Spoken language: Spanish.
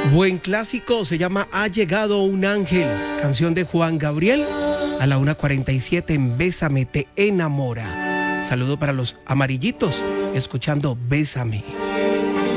Buen clásico, se llama Ha llegado un ángel, canción de Juan Gabriel, a la 1:47 en Bésame te enamora. Saludo para los amarillitos, escuchando Bésame.